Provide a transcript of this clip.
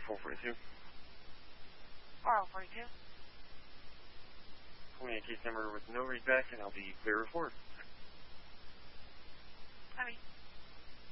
442. 442. Call me a case number with no readback, and I'll be clear to report.